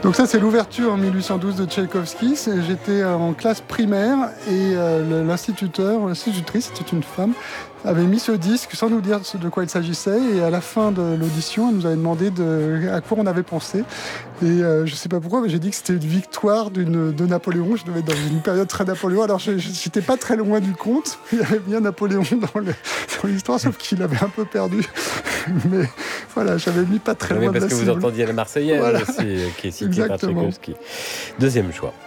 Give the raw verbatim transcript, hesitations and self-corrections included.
Donc ça, c'est l'ouverture en mille huit cent douze de Tchaïkovski. C'est, j'étais en classe primaire et euh, l'instituteur, l'institutrice, c'était une femme, avait mis ce disque sans nous dire de quoi il s'agissait. Et à la fin de l'audition, elle nous avait demandé de, à quoi on avait pensé. Et euh, je ne sais pas pourquoi, mais j'ai dit que c'était une victoire d'une, de Napoléon. Je devais être dans une période très Napoléon. Alors je n'étais pas très loin du compte. Il y avait bien Napoléon dans, le, dans l'histoire, sauf qu'il avait un peu perdu. Mais voilà, j'avais mis pas très oui, loin de la parce que cible. vous entendiez la Marseillaise Voilà. aussi, qui est citée Exactement. par Tchaïkovski. Deuxième choix.